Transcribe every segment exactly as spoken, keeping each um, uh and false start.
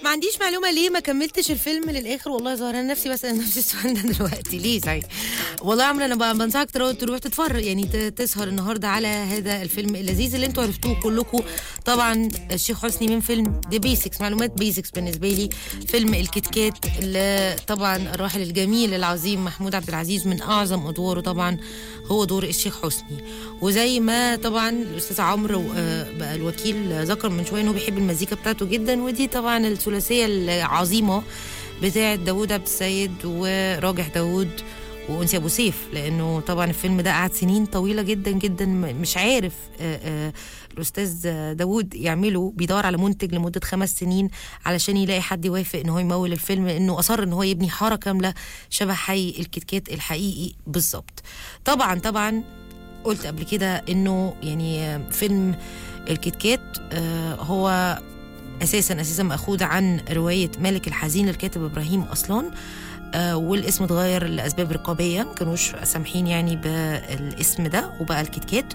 ما عنديش معلومه ليه ما كملتش الفيلم للاخر. والله ظاهر انا نفسي بسال نفسي السؤال ده دلوقتي ليه صحيح. والله يا عمرو انا بنصحك تروح تتفرج يعني تسهر النهارده على هذا الفيلم اللذيذ اللي انتوا عرفتوه كلكم. طبعا الشيخ حسني من فيلم دي بيسكس، معلومات بيسكس بالنسبه لي، فيلم الكتكات اللي طبعا الراحل الجميل العظيم محمود عبد العزيز من اعظم ادواره طبعا هو دور الشيخ حسني. وزي ما طبعا الاستاذ عمرو بقى الوكيل ذكر من شويه انه بيحب المزيكا بتاعته جدا، ودي طبعا الثلاثيه العظيمه بتاعه داوود عبد السيد وراجح داوود وانسي ابو سيف، لانه طبعا الفيلم ده قعد سنين طويله جدا جدا مش عارف آآ آآ الاستاذ داوود يعمله، بيدور على منتج لمده خمس سنين علشان يلاقي حد يوافق ان هو يمول الفيلم، لانه اصر ان هو يبني حاره كامله شبه حي الكتكات الحقيقي بالظبط. طبعا طبعا قلت قبل كده انه يعني فيلم الكتكات هو اساسا اساسا ماخوذ عن روايه مالك الحزين للكاتب ابراهيم اصلان، آه والاسم اتغير لاسباب رقابيه، ما كانوش سامحين يعني بالاسم ده وبقى الكتكات.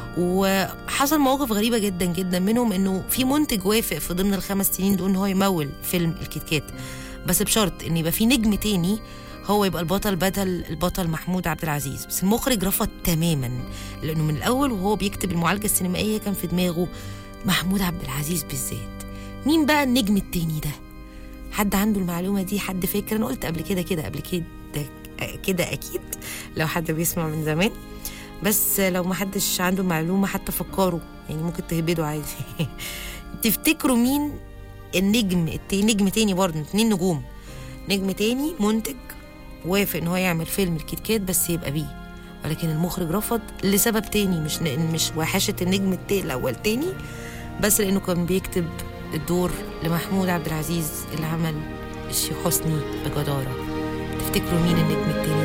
وحصل مواقف غريبه جدا جدا، منهم انه في منتج وافق في ضمن الخمس سنين دول ان هو يمول فيلم الكتكات، بس بشرط ان يبقى في نجم تاني هو يبقى البطل بدل البطل محمود عبد العزيز. بس المخرج رفض تماما، لانه من الاول وهو بيكتب المعالجه السينمائيه كان في دماغه محمود عبد العزيز بالذات. مين بقى النجم التاني ده؟ حد عنده المعلومه دي؟ حد فاكر؟ انا قلت قبل كده كده قبل كده كده اكيد لو حد بيسمع من زمان، بس لو ما حدش عنده المعلومه حتى فكروا يعني ممكن تهبدوا عادي. تفتكروا مين النجم التاني؟ نجم تاني برضه، اتنين نجوم، نجم تاني منتج وافق ان هو يعمل فيلم الكتكات بس يبقى بيه، ولكن المخرج رفض لسبب تاني، مش مش وحشه النجم التاني الاول تاني، بس لانه كان بيكتب الدور لمحمود عبد العزيز اللي عمل الشيخ حسني بجدارة. تفتكروا مين النجم التاني